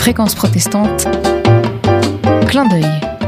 Fréquence protestante, Clin d'œil.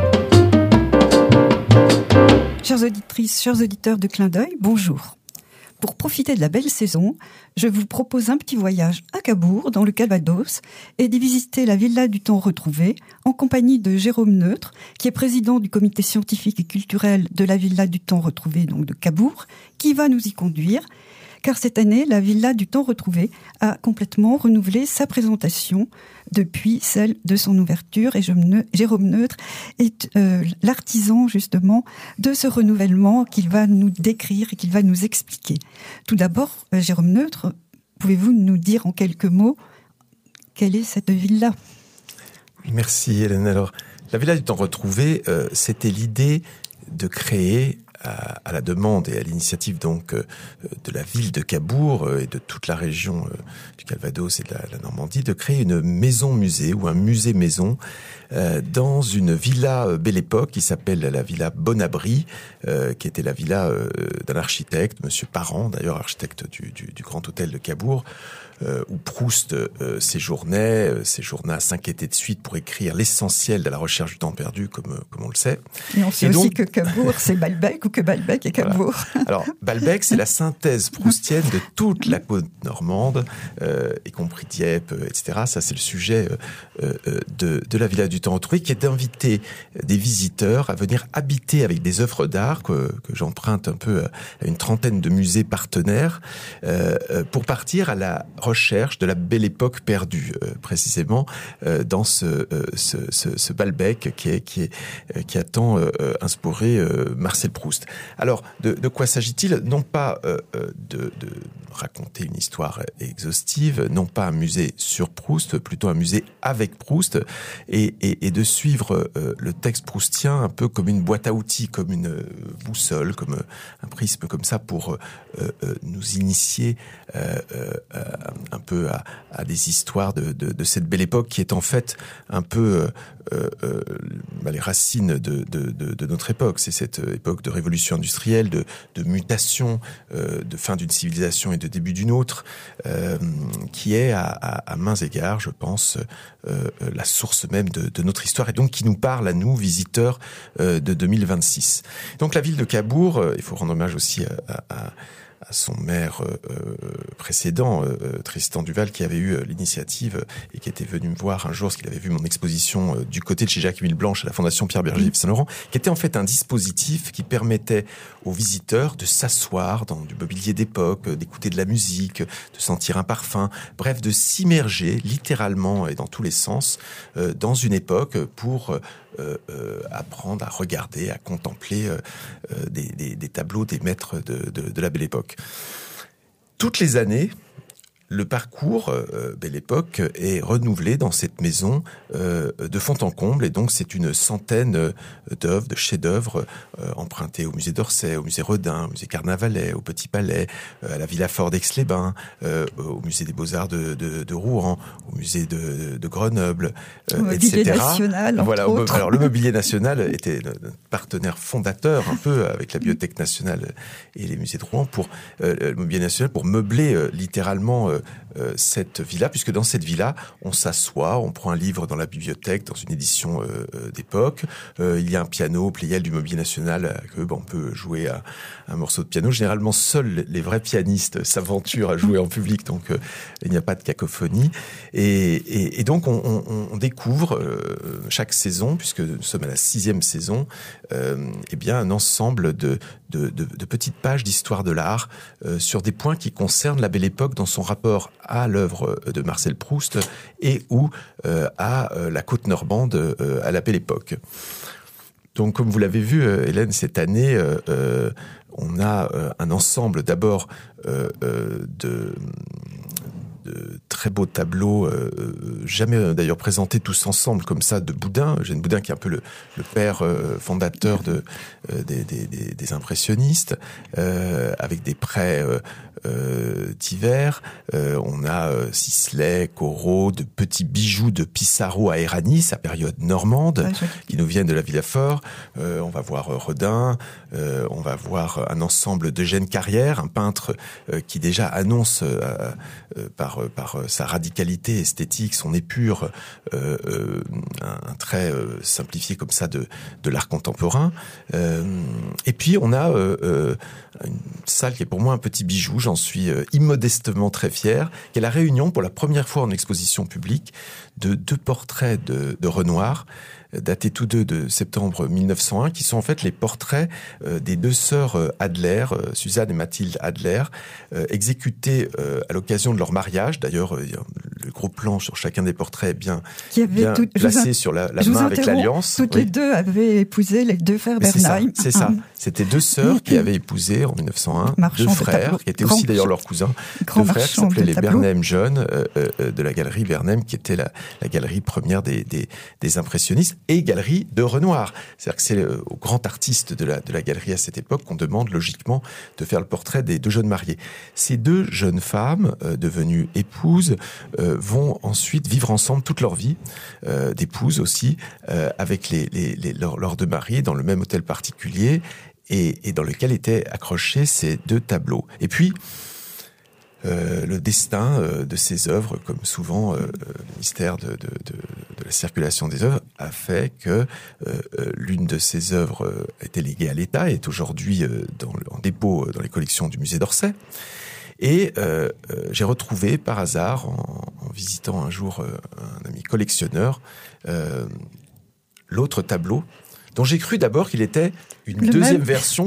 Chères auditrices, chers auditeurs de Clin d'œil, bonjour. Pour profiter de la belle saison, je vous propose un petit voyage à Cabourg, dans le Calvados, et d'y visiter la Villa du Temps Retrouvé, en compagnie de Jérôme Neutre, qui est président du comité scientifique et culturel de la Villa du Temps Retrouvé, donc de Cabourg, qui va nous y conduire. Car cette année, la Villa du Temps Retrouvé a complètement renouvelé sa présentation depuis celle de son ouverture. Et Jérôme Neutre est l'artisan justement de ce renouvellement qu'il va nous décrire et qu'il va nous expliquer. Tout d'abord, Jérôme Neutre, pouvez-vous nous dire en quelques mots quelle est cette villa ? Merci Hélène. Alors, la Villa du Temps Retrouvé, c'était l'idée de créer à la demande et à l'initiative donc de la ville de Cabourg et de toute la région du Calvados et de la Normandie, de créer une maison-musée ou un musée-maison dans une villa Belle Époque qui s'appelle la villa Bon-Abri, qui était la villa d'un architecte, Monsieur Parent, d'ailleurs architecte du Grand Hôtel de Cabourg, où Proust séjourna 5 étés de suite pour écrire l'essentiel de la recherche du temps perdu, comme on le sait. Et on sait aussi que Cabourg, c'est Balbec, ou que Balbec est Cabourg. Voilà. Alors, Balbec, c'est la synthèse proustienne de toute la côte normande, y compris Dieppe, etc. Ça, c'est le sujet de la Villa du Temps Retrouvé, qui est d'inviter des visiteurs à venir habiter avec des œuvres d'art que j'emprunte un peu à une trentaine de musées partenaires, pour partir à la recherche de la belle époque perdue, précisément dans ce Balbec qui a tant inspiré Marcel Proust. Alors, de quoi s'agit-il ? Non pas de raconter une histoire exhaustive, non pas un musée sur Proust, plutôt un musée avec Proust, et de suivre le texte proustien un peu comme une boîte à outils, comme une boussole, comme un prisme comme ça pour nous initier un peu à des histoires de cette belle époque qui est en fait un peu les racines de notre époque. C'est cette époque de révolution industrielle, de mutation, de fin d'une civilisation et de début d'une autre, qui est à maints égards, je pense, la source même de notre histoire, et donc qui nous parle à nous, visiteurs de 2026. Donc la ville de Cabourg, il faut rendre hommage aussi à son maire précédent, Tristan Duval, qui avait eu l'initiative et qui était venu me voir un jour parce qu'il avait vu mon exposition du côté de chez Jacques-Émile Blanche à la Fondation Pierre Berger Yves Saint-Laurent, qui était en fait un dispositif qui permettait aux visiteurs de s'asseoir dans du mobilier d'époque, d'écouter de la musique, de sentir un parfum, bref, de s'immerger littéralement et dans tous les sens dans une époque pour apprendre à regarder, à contempler des tableaux des maîtres de la belle époque. Toutes les années, le parcours Belle Époque est renouvelé dans cette maison de fond en comble, et donc c'est une centaine d'œuvres, de chefs-d'œuvre empruntés au musée d'Orsay, au musée Rodin, au musée Carnavalet, au Petit Palais, à la Villa Fort d'Aix-les-Bains, au musée des Beaux-Arts de Rouen, au musée de Grenoble, Mobilier etc. National, voilà, entre autres. Alors le Mobilier National était notre partenaire fondateur un peu avec la Bibliothèque nationale et les musées de Rouen pour le Mobilier National pour meubler littéralement cette villa, puisque dans cette villa, on s'assoit, on prend un livre dans la bibliothèque, dans une édition d'époque. Il y a un piano Pleyel du Mobilier National, on peut jouer à un morceau de piano. Généralement, seuls les vrais pianistes s'aventurent à jouer en public, donc il n'y a pas de cacophonie. Et donc, on découvre chaque saison, puisque nous sommes à la 6e saison, un ensemble de petites pages d'histoire de l'art sur des points qui concernent la Belle Époque dans son rapport à l'œuvre de Marcel Proust et ou à la côte normande à la Belle Époque. Donc, comme vous l'avez vu, Hélène, cette année, on a un ensemble d'abord de très beaux tableaux, jamais d'ailleurs présentés tous ensemble comme ça, de Boudin. Eugène Boudin, qui est un peu le père fondateur des impressionnistes, avec des prêts divers. On a Sisley, Corot, de petits bijoux de Pissarro à Eranis, à période normande, qui nous viennent de la Villafort. On va voir Rodin, on va voir un ensemble d'Eugène Carrière, un peintre qui déjà annonce par par sa radicalité esthétique, son épure, un trait simplifié comme ça de l'art contemporain. Et puis on a une salle qui est pour moi un petit bijou, j'en suis immodestement très fier, qui est la réunion pour la première fois en exposition publique de 2 portraits de Renoir, datés tous deux de septembre 1901, qui sont en fait les portraits des 2 sœurs Adler, Suzanne et Mathilde Adler, exécutés à l'occasion de leur mariage. D'ailleurs, le gros plan sur chacun des portraits est bien placé sur la main avec l'alliance. Toutes les 2 avaient épousé les 2 frères Bernheim. C'est ça. C'était 2 sœurs qui avaient épousé en 1901, 2 frères, qui étaient aussi d'ailleurs leurs cousins, 2 frères qui s'appelaient les Bernheim jeunes, de la galerie Bernheim, qui était la galerie première des impressionnistes, et galerie de Renoir. C'est-à-dire que c'est au grand artiste de la galerie à cette époque qu'on demande logiquement de faire le portrait des 2 jeunes mariés. Ces 2 jeunes femmes, devenues épouses, vont ensuite vivre ensemble toute leur vie, d'épouses aussi, avec leurs 2 maris dans le même hôtel particulier, et dans lequel étaient accrochés ces 2 tableaux. Et puis, le destin de ces œuvres, comme souvent le mystère de la circulation des œuvres, a fait que l'une de ces œuvres était léguée à l'État et est aujourd'hui en dépôt dans les collections du musée d'Orsay. Et j'ai retrouvé par hasard, en visitant un jour un ami collectionneur, l'autre tableau, dont j'ai cru d'abord qu'il était une deuxième version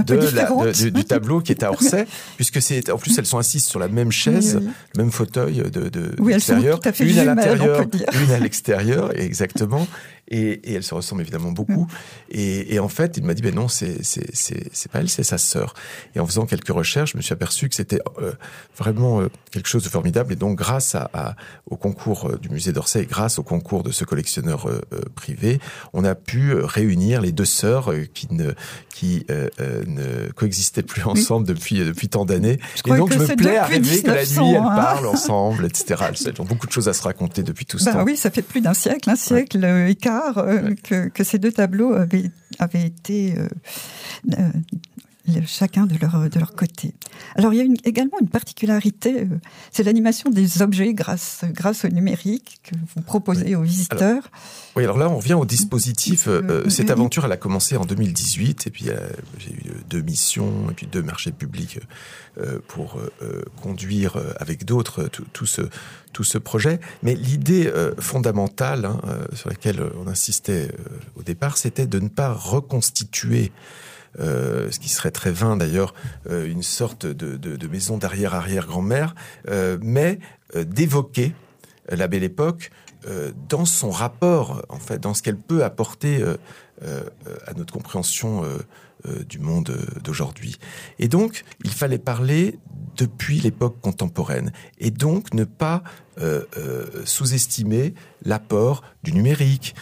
du tableau qui est à Orsay, puisque en plus elles sont assises sur la même chaise, le même fauteuil de l'extérieur, une à l'intérieur, une à l'extérieur, exactement. Et elles se ressemblent évidemment beaucoup. Et en fait, il m'a dit, ben non, c'est pas elle, c'est sa sœur. Et en faisant quelques recherches, je me suis aperçu que c'était vraiment quelque chose de formidable. Et donc, grâce au concours du musée d'Orsay et grâce au concours de ce collectionneur privé, on a pu réunir les 2 sœurs qui ne coexistaient plus ensemble depuis tant d'années. Et donc, je me plais à rêver que la nuit, elles parlent ensemble, etc. Elles ont beaucoup de choses à se raconter depuis tout ce temps. Oui, ça fait plus d'un siècle et quart que ces 2 tableaux avaient été chacun de leur côté. Alors, il y a également une particularité, c'est l'animation des objets grâce au numérique que vous proposez aux visiteurs. Alors là, on revient au dispositif. Cette aventure, elle a commencé en 2018, et puis j'ai eu 2 missions, et puis 2 marchés publics pour conduire avec d'autres tout ce projet. Mais l'idée fondamentale sur laquelle on insistait au départ, c'était de ne pas reconstituer ce qui serait très vain d'ailleurs, une sorte de maison d'arrière-arrière-grand-mère, mais d'évoquer la Belle Époque dans son rapport, en fait, dans ce qu'elle peut apporter à notre compréhension du monde d'aujourd'hui. Et donc, il fallait parler depuis l'époque contemporaine, et donc ne pas sous-estimer l'apport du numérique,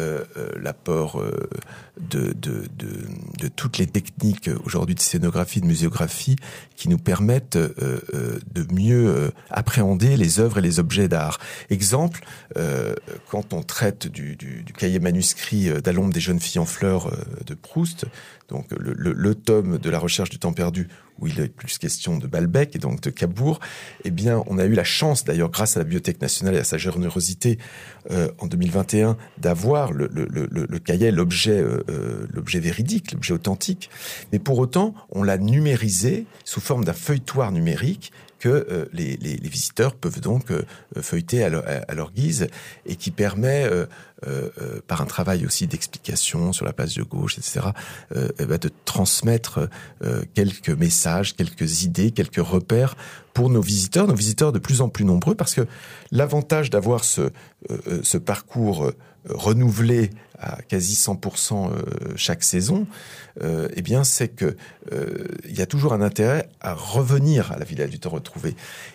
l'apport de toutes les techniques aujourd'hui de scénographie, de muséographie, qui nous permettent de mieux appréhender les œuvres et les objets d'art. Exemple, quand on traite du cahier manuscrit d'À l'ombre des jeunes filles en fleurs de Proust, donc le tome de la recherche du temps perdu, où il est plus question de Balbec et donc de Cabourg, eh bien, on a eu la chance, d'ailleurs, grâce à la Bibliothèque nationale et à sa générosité, en 2021, d'avoir le cahier, l'objet véridique, l'objet authentique. Mais pour autant, on l'a numérisé sous forme d'un feuilletoire numérique que les visiteurs peuvent donc feuilleter à leur guise, et qui permet, par un travail aussi d'explication sur la place de gauche, etc., de transmettre quelques messages, quelques idées, quelques repères pour nos visiteurs de plus en plus nombreux, parce que l'avantage d'avoir ce parcours renouvelé à quasi 100% chaque saison, eh bien, c'est que il y a toujours un intérêt à revenir à la Villa du Temps retrouvé.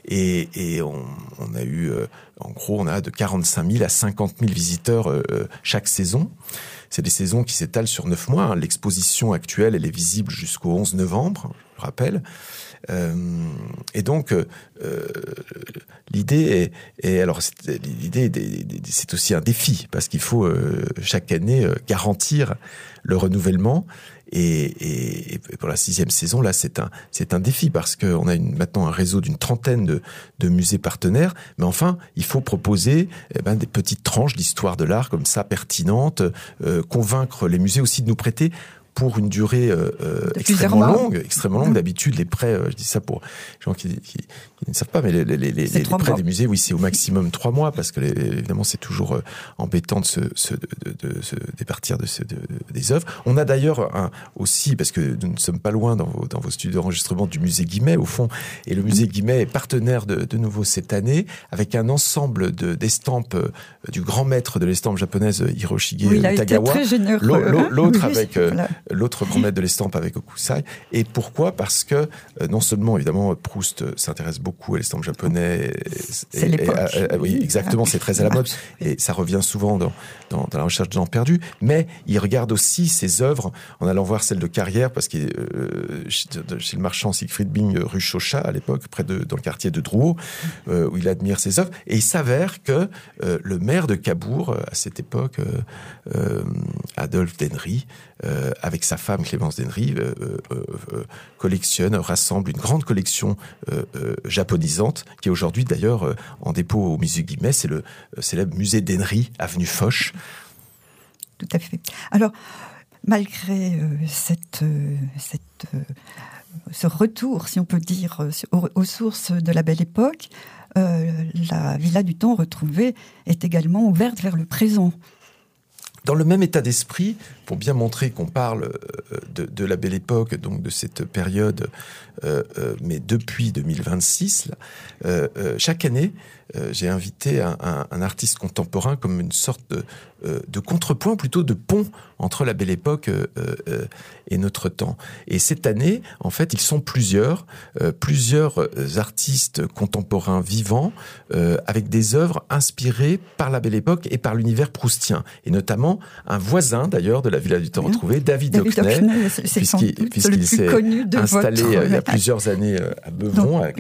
Et on a eu, en gros, on a de 45 000 à 50 000 visiteurs chaque saison. C'est des saisons qui s'étalent sur 9 mois. L'exposition actuelle, elle est visible jusqu'au 11 novembre, je rappelle. Et donc, l'idée c'est aussi un défi, parce qu'il faut chaque année garantir le renouvellement. Et pour la 6e saison, là, c'est un défi parce qu'on a maintenant un réseau d'une trentaine de musées partenaires. Mais enfin, il faut proposer des petites tranches d'histoire de l'art comme ça, pertinentes, convaincre les musées aussi de nous prêter pour une durée extrêmement longue. D'habitude, les prêts, je dis ça pour les gens qui ne savent pas, mais les prêts des musées, oui, c'est au maximum 3 mois, parce que évidemment, c'est toujours embêtant de se départir des œuvres. On a d'ailleurs aussi, parce que nous ne sommes pas loin dans vos studios d'enregistrement, du musée Guimet, au fond, et le musée Guimet est partenaire de nouveau cette année, avec un ensemble d'estampes du grand maître de l'estampe japonaise, Hiroshige Tagawa. L'autre avec... L'autre grand maître de l'estampe avec Okusai. Et pourquoi ? Parce que non seulement, évidemment, Proust s'intéresse beaucoup à l'estampe japonaise. C'est l'époque. Oui, exactement, c'est très à la mode. Et ça revient souvent dans la recherche de gens perdus. Mais il regarde aussi ses œuvres en allant voir celle de Carrière, parce qu'il chez le marchand Siegfried Bing, rue Chauchat, à l'époque, dans le quartier de Drouot, où il admire ses œuvres. Et il s'avère que le maire de Cabourg, à cette époque, Adolphe Dennery, avec sa femme Clémence Dennery, rassemble une grande collection japonisante, qui est aujourd'hui d'ailleurs en dépôt au musée Guimet. C'est le célèbre musée Dennery, avenue Foch. Tout à fait. Alors, malgré ce retour, si on peut dire, aux sources de la Belle Époque, la Villa du Temps Retrouvé est également ouverte vers le présent. Dans le même état d'esprit, pour bien montrer qu'on parle de la Belle Époque, donc de cette période, mais depuis 2026, chaque année, j'ai invité un artiste contemporain comme une sorte de contrepoint, plutôt de pont entre la Belle Époque et notre temps. Et cette année, en fait, ils sont plusieurs artistes contemporains vivants, avec des œuvres inspirées par la Belle Époque et par l'univers proustien. Et notamment un voisin, d'ailleurs, de la Villa du Temps Retrouvé, David Hockney, puisqu'il s'est installé il y a plusieurs années à Beuvron, à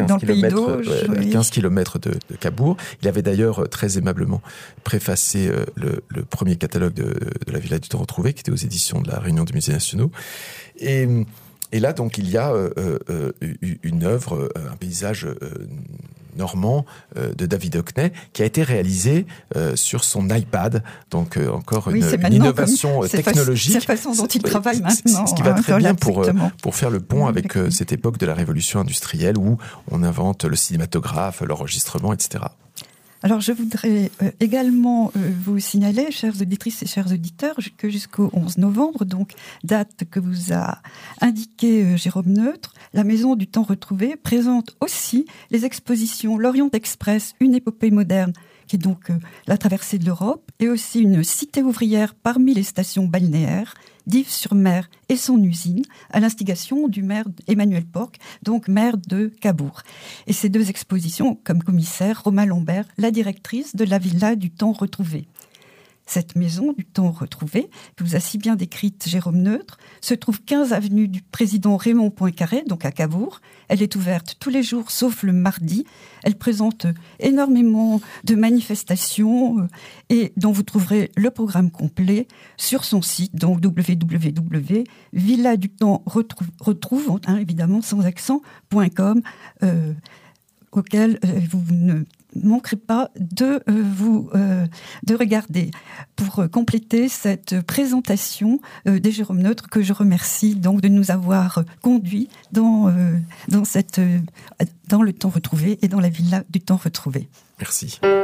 15 kilomètres de Cabourg. Il avait d'ailleurs très aimablement préfacé le premier catalogue de la Villa du Temps Retrouvé, qui était aux éditions de la Réunion des Musées Nationaux. Et là, donc, il y a une œuvre, un paysage normand de David Hockney, qui a été réalisé sur son iPad. Donc, encore une innovation technologique. C'est la façon dont il travaille maintenant. Ce qui va très bien pour faire le pont avec cette époque de la révolution industrielle, où on invente le cinématographe, l'enregistrement, etc. Alors, je voudrais également vous signaler, chères auditrices et chers auditeurs, que jusqu'au 11 novembre, donc date que vous a indiqué Jérôme Neutre, la Maison du Temps Retrouvé présente aussi les expositions L'Orient Express, une épopée moderne, qui est donc la traversée de l'Europe, et aussi une cité ouvrière parmi les stations balnéaires, d'Yves-sur-Mer et son usine, à l'instigation du maire Emmanuel Porc, donc maire de Cabourg. Et ces deux expositions, comme commissaire, Romain Lambert, la directrice de la Villa du Temps Retrouvé. Cette maison du Temps Retrouvé, que vous a si bien décrite Jérôme Neutre, se trouve 15 avenue du président Raymond Poincaré, donc à Cabourg. Elle est ouverte tous les jours, sauf le mardi. Elle présente énormément de manifestations et dont vous trouverez le programme complet sur son site, donc www.villadutempsretrouve, évidemment sans accent.com, auquel vous ne manquerez pas de regarder pour compléter cette présentation des Jérôme Neutre, que je remercie donc de nous avoir conduits dans le Temps Retrouvé et dans la Villa du Temps Retrouvé. Merci.